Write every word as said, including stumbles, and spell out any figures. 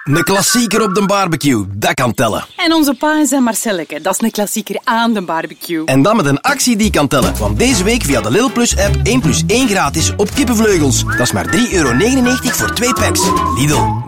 Een klassieker op de barbecue, dat kan tellen. En onze pa en zijn Marcelleke, dat is een klassieker aan de barbecue. En dan met een actie die kan tellen. Want deze week via de Lidl Plus app één plus één gratis op kippenvleugels. Dat is maar drie euro negenennegentig voor twee packs. Lidl,